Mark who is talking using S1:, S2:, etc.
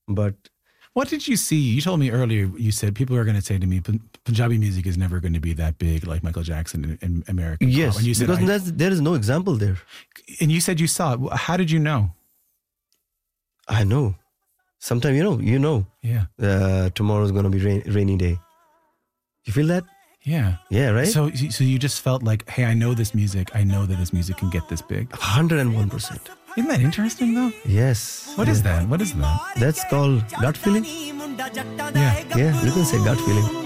S1: But
S2: What did you see? You told me earlier, you said people are going to say to me, Punjabi music is never going to be that big like Michael Jackson in American
S1: yes,
S2: pop. And you said,
S1: because there is no example there.
S2: and you said you saw it. How did you know?
S1: I know. Sometimes you know.
S2: Yeah.
S1: Tomorrow's going to be rainy day. You feel that?
S2: Yeah.
S1: Yeah, right?
S2: So you just felt like, hey, I know this music. I know that this music can get this big.
S1: 101%.
S2: Isn't that interesting though?
S1: Yes.
S2: What is that? What is that?
S1: That's called gut feeling.
S2: Yeah.
S1: Yeah, you can say gut feeling.